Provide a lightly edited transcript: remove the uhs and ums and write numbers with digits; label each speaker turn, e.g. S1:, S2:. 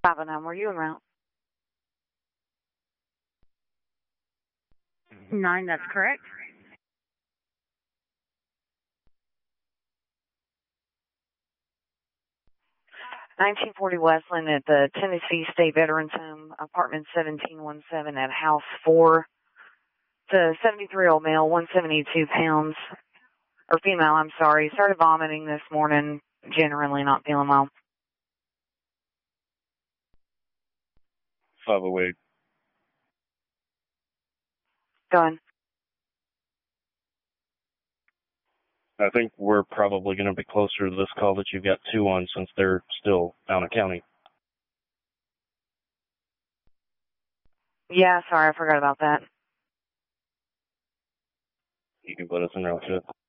S1: 509, were you en route? 9, that's correct. 1940 Westland at the Tennessee State Veterans Home, apartment 1717 at house 4. It's a 73-year-old male, 172 pounds, or female, I'm sorry. Started vomiting this morning, generally not feeling well.
S2: 508.
S1: Go on.
S2: I think we're probably going to be closer to this call that you've got 2 on since they're still out of county.
S1: Yeah, sorry, I forgot about that.
S2: You can put us in route to it.